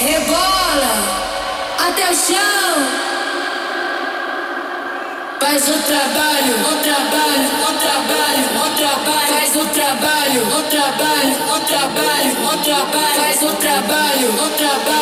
rebola até o chão. Faz o trabalho, o trabalho, o trabalho, o trabalho. Faz o trabalho, o trabalho, o trabalho, o trabalho. Faz o trabalho, o trabalho.